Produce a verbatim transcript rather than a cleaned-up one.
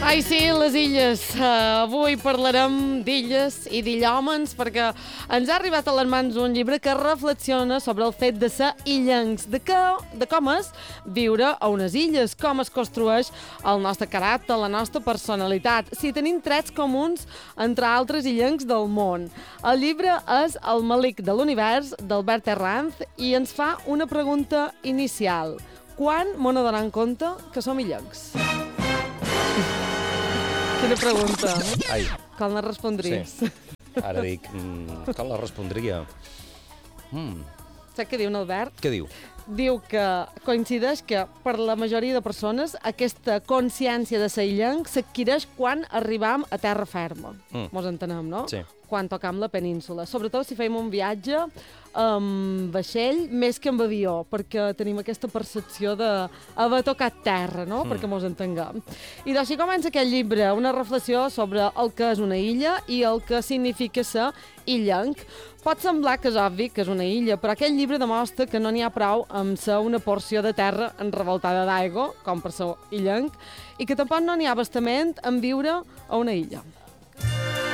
Ai, sí, les illes. Uh, avui parlarem d'illes i d'illòmens perquè ens ha arribat a les mans un llibre que reflexiona sobre el fet de ser illencs, de, que, de com és viure a unes illes, com es construeix el nostre caràcter, la nostra personalitat, si tenim trets comuns entre altres illencs del món. El llibre és El malic de l'univers, d'Albert Herranz, i ens fa una pregunta inicial. Quan m'ho n'adonem compte que som illencs? Quina pregunta. Ai. Com la respondries? Sí. Ara dic, mm, com la respondria? Mm. Saps què diu en Albert? Què diu? Diu que coincideix que per la majoria de persones aquesta consciència de ser illenc s'adquireix quan arribam a terra ferma. Mm. Mos entenem, no? Sí. Quan tocam la península. Sobretot si fem un viatge amb vaixell més que amb avió, perquè tenim aquesta percepció d'haver tocat terra, no? Mm. Perquè mos entenguem. I d'així comença aquest llibre, una reflexió sobre el que és una illa i el que significa ser illenc. Pot semblar que és obvi que és una illa, però aquest llibre demostra que no n'hi ha prou amb ser una porció de terra enrevoltada d'aigua, com per ser illenc, i que tampoc no n'hi ha bastament en viure a una illa.